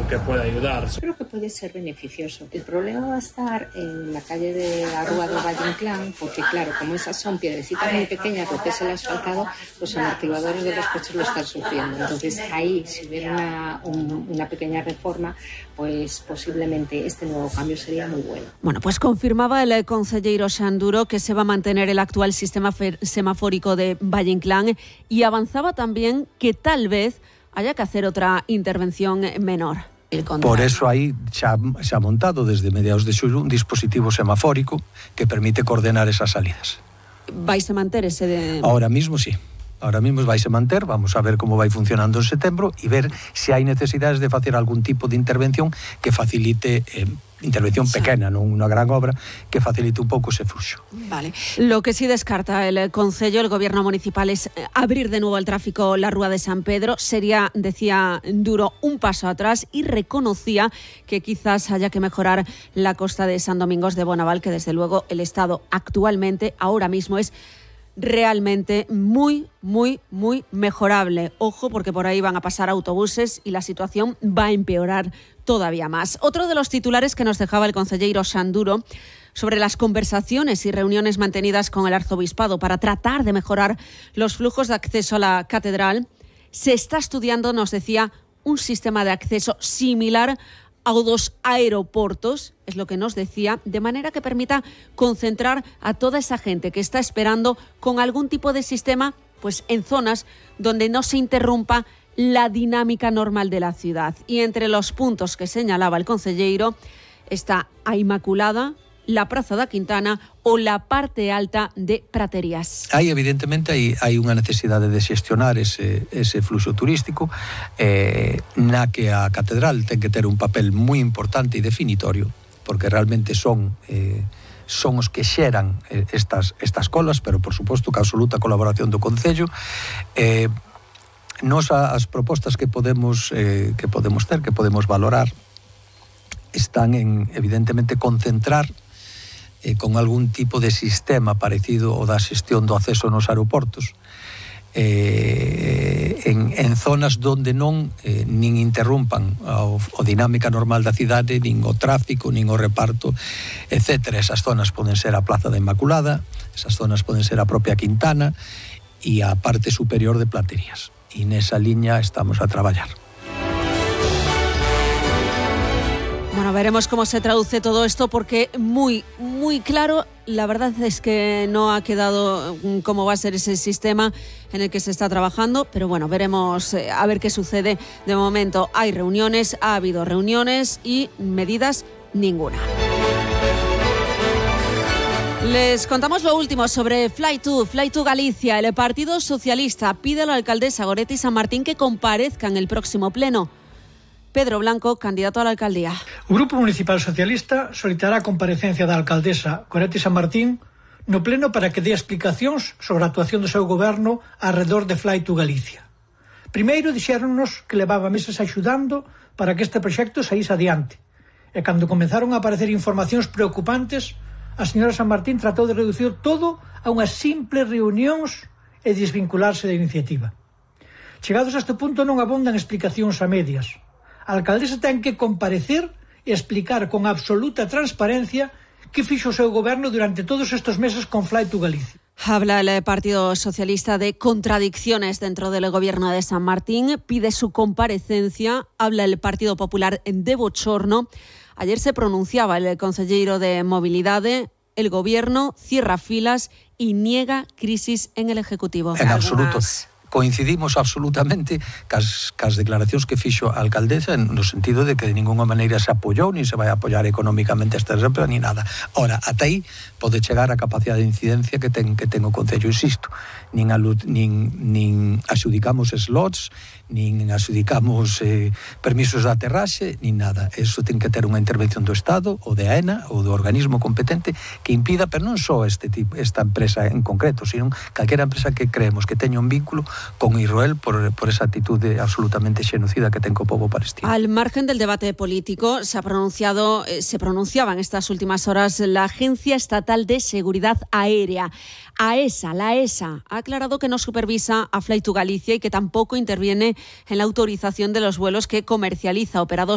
que pueda ayudar. Creo que puede ser beneficioso. El problema va a estar en la calle de la Rúa do Valle Inclán, porque claro, como esas son piedrecitas muy pequeñas, lo que es el asfaltado, los amortiguadores de los coches lo están sufriendo. Entonces ahí, si hubiera una pequeña reforma, pues posiblemente este nuevo cambio sería muy bueno. Bueno, pues confirmaba el concelleiro Xanduro que se va a mantener el actual sistema semafórico de Valle Inclán y avanzaba también que tal vez haya que hacer otra intervención menor. Por eso aí xa se ha montado desde mediados de xullo un dispositivo semafórico que permite coordenar esas salidas. ¿Vais a manter ese...? Ahora mismo sí. Ahora mismo vais a manter, vamos a ver como vai funcionando en setembro e ver se hai necesidades de facer algún tipo de intervención que facilite, intervención pequena, non unha gran obra, que facilite un pouco ese fluxo. Vale. Lo que sí descarta el Concello, el Gobierno Municipal, es abrir de nuevo al tráfico la Rúa de San Pedro. Sería, decía Duro, un paso atrás y reconocía que quizás haya que mejorar la costa de San Domingos de Bonaval, que desde luego el estado actualmente, ahora mismo, es realmente muy mejorable. Ojo, porque por ahí van a pasar autobuses y la situación va a empeorar todavía más. Otro de los titulares que nos dejaba el concelleiro Xanduro sobre las conversaciones y reuniones mantenidas con el arzobispado para tratar de mejorar los flujos de acceso a la catedral. Se está estudiando, nos decía, un sistema de acceso similar a dos aeropuertos, es lo que nos decía, de manera que permita concentrar a toda esa gente que está esperando con algún tipo de sistema, pues en zonas donde no se interrumpa la dinámica normal de la ciudad. Y entre los puntos que señalaba el concelleiro está a Inmaculada, la Praza da Quintana ou la parte alta de Praterías. Aí, evidentemente, hai unha necesidade de xestionar ese fluxo turístico na que a catedral ten que ter un papel moi importante e definitorio, porque realmente son os que xeran estas colas, pero, por suposto, que a absoluta colaboración do Concello. Nos as propostas que podemos ter, que podemos valorar, están en, evidentemente, concentrar con algún tipo de sistema parecido ao da xestión do acceso nos aeroportos en zonas donde non nin interrumpan o dinámica normal da cidade, nin o tráfico, nin o reparto, etc. Esas zonas poden ser a Plaza da Inmaculada, esas zonas poden ser a propia Quintana e a parte superior de Praterías. E nesa liña estamos a traballar. Bueno, veremos cómo se traduce todo esto porque muy claro, la verdad es que no ha quedado cómo va a ser ese sistema en el que se está trabajando, pero bueno, veremos a ver qué sucede. De momento hay reuniones, ha habido reuniones y medidas ninguna. Les contamos lo último sobre Fly2 Galicia. El Partido Socialista pide a la alcaldesa Goretti San Martín que comparezca en el próximo pleno. Pedro Blanco, candidato a la alcaldía. O Grupo Municipal Socialista solicitará a comparecencia da alcaldesa Goretti San Martín no pleno para que dé explicacións sobre a actuación do seu goberno arredor de Fly2 Galicia. Primeiro dixéronnos que levaba meses axudando para que este proxecto saíse adiante. E cando comenzaron a aparecer informacións preocupantes, a señora San Martín tratou de reducir todo a unhas simples reunións e desvincularse da iniciativa. Chegados a este punto non abondan explicacións a medias. A alcaldesa ten que comparecer e explicar con absoluta transparencia que fixo o seu goberno durante todos estes meses con Fly2 Galicia. Habla el Partido Socialista de contradicciones dentro del gobierno de San Martín, pide su comparecencia, habla el Partido Popular de bochorno. Ayer se pronunciaba el concelleiro de Mobilidade, el gobierno cierra filas y niega crisis en el Ejecutivo. En absoluto. Coincidimos absolutamente cas declaracións que fixo a alcaldesa no sentido de que de ninguna maneira se apoyou, ni se vai apoyar económicamente esta empresa, ni nada. Ora, ata aí pode chegar a capacidade de incidencia que ten o Concello, insisto. Nin axudicamos slots, nin axudicamos permisos de aterraxe, nin nada. Eso ten que ter unha intervención do Estado, ou de AENA, ou do organismo competente, que impida, pero non só esta empresa en concreto, sino calquera empresa que creemos que teña un vínculo con Israel por esa actitude absolutamente xenocida que ten co pobo palestino. Al margen del debate político, se pronunciaba en estas últimas horas la Agencia Estatal de Seguridad Aérea. La ESA, ha aclarado que no supervisa a Fly2 Galicia y que tampoco interviene en la autorización de los vuelos que comercializa operados